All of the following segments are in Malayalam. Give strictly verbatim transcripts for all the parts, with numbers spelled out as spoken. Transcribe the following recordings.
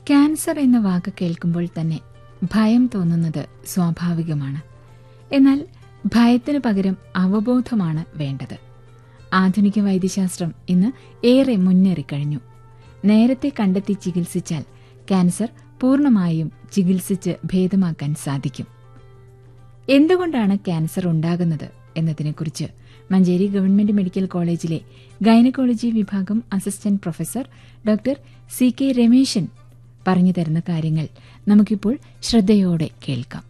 ക്യാൻസർ എന്ന വാക്ക് കേൾക്കുമ്പോൾ തന്നെ ഭയം തോന്നുന്നത് സ്വാഭാവികമാണ്. എന്നാൽ ഭയത്തിനു പകരം അവബോധമാണ് വേണ്ടത്. ആധുനിക വൈദ്യശാസ്ത്രം ഇന്ന് ഏറെ മുന്നേറിക്കഴിഞ്ഞു. നേരത്തെ കണ്ടെത്തി ചികിത്സിച്ചാൽ ക്യാൻസർ പൂർണ്ണമായും ചികിത്സിച്ച് ഭേദമാക്കാൻ സാധിക്കും. എന്തുകൊണ്ടാണ് ക്യാൻസർ ഉണ്ടാകുന്നത് എന്നതിനെക്കുറിച്ച് മഞ്ചേരി ഗവൺമെന്റ് മെഡിക്കൽ കോളേജിലെ ഗൈനക്കോളജി വിഭാഗം assistant professor doctor C K Rameshan പറഞ്ഞു തരുന്ന കാര്യങ്ങൾ നമുക്കിപ്പോൾ ശ്രദ്ധയോടെ കേൾക്കാം.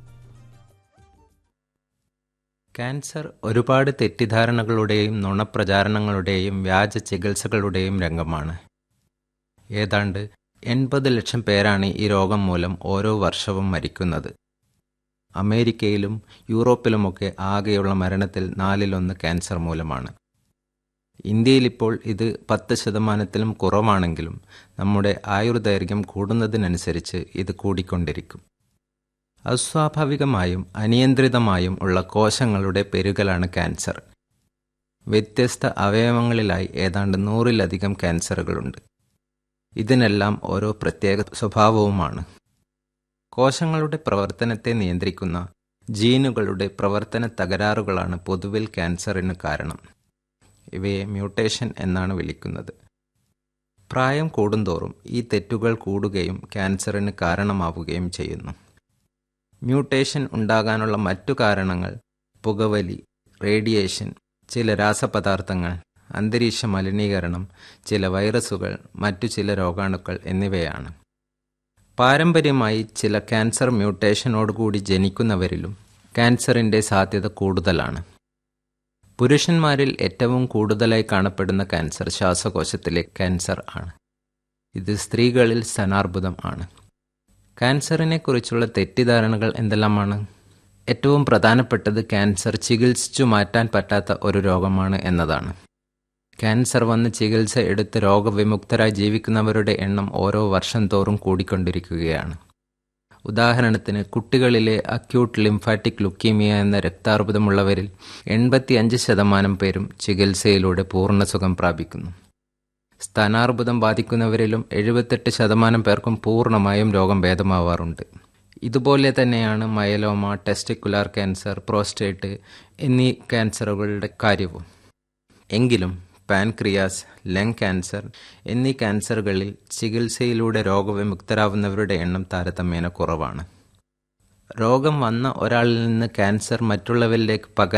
ക്യാൻസർ ഒരുപാട് തെറ്റിദ്ധാരണകളുടെയും നുണപ്രചാരണങ്ങളുടെയും വ്യാജ ചികിത്സകളുടെയും രംഗമാണ്. ഏതാണ്ട് എൺപത് ലക്ഷം പേരാണ് ഈ രോഗം മൂലം ഓരോ വർഷവും മരിക്കുന്നത്. അമേരിക്കയിലും യൂറോപ്പിലുമൊക്കെ ആകെയുള്ള മരണത്തിൽ നാലിലൊന്ന് ക്യാൻസർ മൂലമാണ്. ഇന്ത്യയിലിപ്പോൾ ഇത് പത്ത് ശതമാനത്തിലും കുറവാണെങ്കിലും നമ്മുടെ ആയുർദൈർഘ്യം കൂടുന്നതിനനുസരിച്ച് ഇത് കൂടിക്കൊണ്ടിരിക്കും. അസ്വാഭാവികമായും അനിയന്ത്രിതമായും ഉള്ള കോശങ്ങളുടെ പെരുകലാണ് ക്യാൻസർ. വ്യത്യസ്ത അവയവങ്ങളിലായി ഏതാണ്ട് നൂറിലധികം ക്യാൻസറുകളുണ്ട്. ഇതിനെല്ലാം ഓരോ പ്രത്യേക സ്വഭാവവുമാണ്. കോശങ്ങളുടെ പ്രവർത്തനത്തെ നിയന്ത്രിക്കുന്ന ജീനുകളുടെ പ്രവർത്തന തകരാറുകളാണ് പൊതുവിൽ ക്യാൻസറിന് കാരണം. ഇവയെ മ്യൂട്ടേഷൻ എന്നാണ് വിളിക്കുന്നത്. പ്രായം കൂടുന്തോറും ഈ തെറ്റുകൾ കൂടുകയും ക്യാൻസറിന് കാരണമാവുകയും ചെയ്യുന്നു. മ്യൂട്ടേഷൻ ഉണ്ടാകാനുള്ള മറ്റു കാരണങ്ങൾ പുകവലി, റേഡിയേഷൻ, ചില രാസപദാർത്ഥങ്ങൾ, അന്തരീക്ഷ മലിനീകരണം, ചില വൈറസുകൾ, മറ്റു ചില രോഗാണുക്കൾ എന്നിവയാണ്. പാരമ്പര്യമായി ചില ക്യാൻസർ മ്യൂട്ടേഷനോടുകൂടി ജനിക്കുന്നവരിലും ക്യാൻസറിൻ്റെ സാധ്യത കൂടുതലാണ്. പുരുഷന്മാരിൽ ഏറ്റവും കൂടുതലായി കാണപ്പെടുന്ന ക്യാൻസർ ശ്വാസകോശത്തിലെ ക്യാൻസർ ആണ്. ഇത് സ്ത്രീകളിൽ സ്തനാർബുദം ആണ്. ക്യാൻസറിനെക്കുറിച്ചുള്ള തെറ്റിദ്ധാരണകൾ എന്തെല്ലാമാണ്? ഏറ്റവും പ്രധാനപ്പെട്ടത് ക്യാൻസർ ചികിത്സിച്ചു മാറ്റാൻ പറ്റാത്ത ഒരു രോഗമാണ് എന്നതാണ്. ക്യാൻസർ വന്ന് ചികിത്സ എടുത്ത് രോഗവിമുക്തരായി ജീവിക്കുന്നവരുടെ എണ്ണം ഓരോ വർഷം തോറും കൂടിക്കൊണ്ടിരിക്കുകയാണ്. ഉദാഹരണത്തിന് കുട്ടികളിലെ അക്യൂട്ട് ലിംഫാറ്റിക് ലുക്കീമിയ എന്ന രക്താർബുദമുള്ളവരിൽ എൺപത്തിയഞ്ച് ശതമാനം പേരും ചികിത്സയിലൂടെ പൂർണ്ണസുഖം പ്രാപിക്കുന്നു. സ്തനാർബുദം ബാധിക്കുന്നവരിലും എഴുപത്തെട്ട് ശതമാനം പേർക്കും പൂർണ്ണമായും രോഗം ഭേദമാവാറുണ്ട്. ഇതുപോലെ തന്നെയാണ് മയലോമ, ടെസ്റ്റിക്കുലാർ ക്യാൻസർ, പ്രോസ്റ്റേറ്റ് എന്നീ ക്യാൻസറുകളുടെ കാര്യവും. എങ്കിലും പാൻക്രിയാസ്, ലങ് ക്യാൻസർ എന്നീ ക്യാൻസറുകളിൽ ചികിത്സയിലൂടെ രോഗവിമുക്തരാവുന്നവരുടെ എണ്ണം താരതമ്യേന കുറവാണ്. രോഗം വന്ന ഒരാളിൽ നിന്ന് ക്യാൻസർ മറ്റുള്ളവരിലേക്ക് പകരാൻ